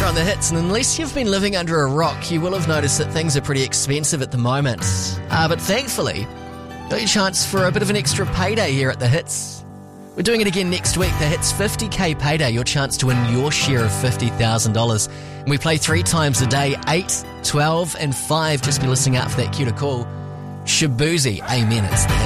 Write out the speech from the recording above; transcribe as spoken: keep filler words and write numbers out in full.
on the hits, and unless you've been living under a rock, you will have noticed that things are pretty expensive at the moment. Uh, but thankfully, got your chance for a bit of an extra payday here at the hits. We're doing it again next week. The Hits fifty K payday, your chance to win your share of fifty thousand dollars. And we play three times a day, eight, twelve and five. Just be listening out for that cue to call. Shabuzi, amen, it's the Hits.